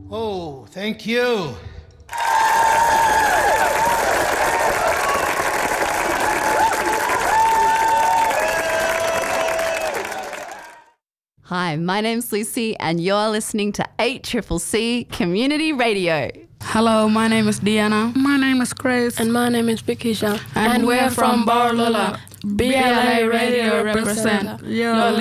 Oh, thank you. Hi, my name's Lucy and you're listening to 8CCC Community Radio. Hello, my name is Diana. My name is Grace. And my name is Bikisha. And we're from Barlola. BLA Radio represent.